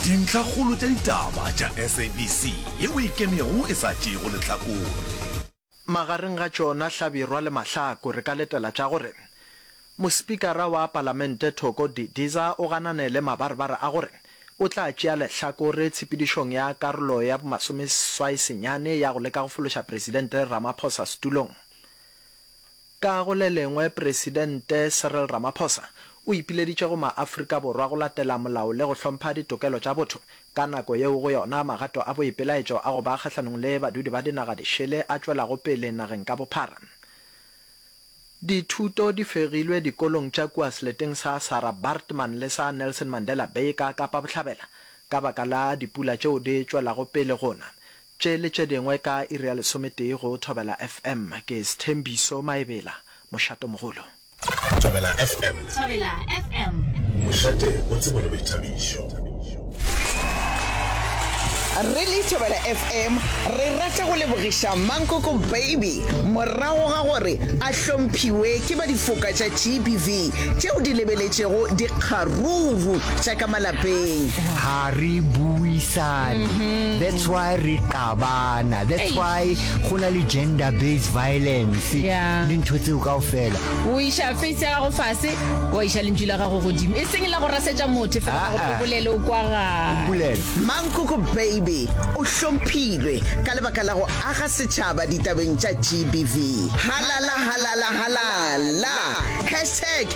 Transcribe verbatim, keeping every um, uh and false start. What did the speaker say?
dintlha kgolo tša ditaba tša S A B C yeo e kemego e sa tšego lehlakore. Magareng ga tšona Hlabirwa le Mahlako re ka letela tša gore mospikara wa palamente Thoko Didiza o ganane le mabarabara a gore o tla tšea lehlakore tshepedišong ya karolo ya masomeswai senyane ya go leka go fološa presidente Ramaphosa setulong. Ka go le lengwe presidente Cyril Ramaphosa o ipileditše go maAfrika Borwa go latela molao le go hlompha ditokelo tša botho ka nako yeo go yona magato a boipelaetšo a go ba kgahlanong le badudi ba dinaga dišele a tšwelago pele nageng ka bophara. Dithuto di fegilwe dikolong tša kua seleteng sa Sarah Baartman le sa Nelson Mandela Bay ka Kapa Bohlabela ka baka la dipula tšeo di tšwelago pele gona. Tše le tše dingwe ka iri ya lesometee go Thobela F M ke Sthembiso Maebela mošato mogolo. Thobela F M. Thobela F M. Mošate o tsebo le boithabišo. Really Thobela F M re rata go lebogiša Mankoko Baby morago ga gore a hlomphiwe ke ba difoka tša G B V tšeo di lebeletšego dikgaruru tša ka malapeng. Ha re buisane. That's why re tabana. That's why go na le gender based violence. Yeah. Le ntho tseo kaofela. O iša face ya gago fase o iša lentswe la gago godimo e seng la go rasetša motho fela go bolele o kwa ga Bolele. Mankoko Baby o hlomphilwe ka lebaka la go aga setšhaba ditabeng tša G B V. Halala halala halala hashtag